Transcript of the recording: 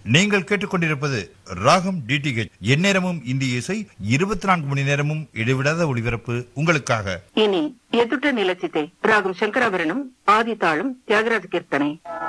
நீங்கள் கேட்டுக்கொண்டிருப்பது ராகம் டிடிஹெச். எந்நேரமும் இந்திய இசை, 24 மணி நேரமும் இடைவிடாத ஒளிபரப்பு உங்களுக்காக. இனி எதுட்ட நிலச்சித்தை ராகம் சங்கராபரணம், ஆதி தாளம், தியாகராஜ கீர்த்தனை.